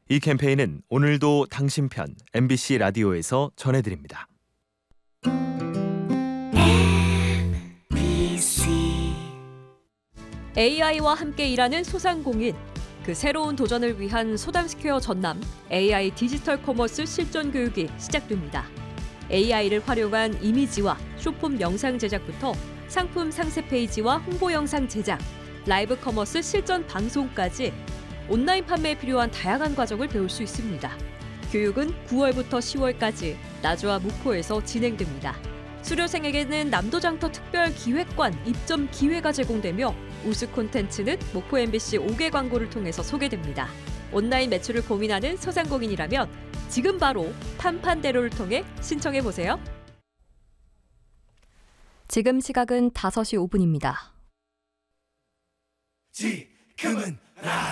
이 캠페인은 오늘도 당신 편 MBC 라디오에서 전해드립니다. AI와 함께 일하는 소상공인. 그 새로운 도전을 위한 소담스퀘어 전남 AI 디지털 커머스 실전 교육이 시작됩니다. AI를 활용한 이미지와 쇼폼 영상 제작부터 상품 상세 페이지와 홍보 영상 제작, 라이브 커머스 실전 방송까지 온라인 판매에 필요한 다양한 과정을 배울 수 있습니다. 교육은 9월부터 10월까지 나주와 목포에서 진행됩니다. 수료생에게는 남도장터 특별 기획관 입점 기회가 제공되며 우수 콘텐츠는 목포 MBC 5개 광고를 통해서 소개됩니다. 온라인 매출을 고민하는 소상공인이라면 지금 바로 판판대로를 통해 신청해보세요. 지금 시각은 5시 5분입니다. 지금은